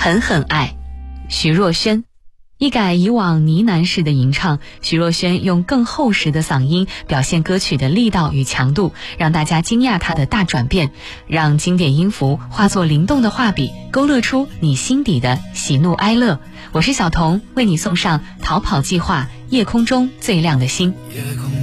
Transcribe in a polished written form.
狠狠爱，徐若瑄。一改以往呢喃式的吟唱，徐若瑄用更厚实的嗓音表现歌曲的力道与强度，让大家惊讶她的大转变，让经典音符化作灵动的画笔，勾勒出你心底的喜怒哀乐。我是小彤，为你送上逃跑计划，夜空中最亮的星。 夜空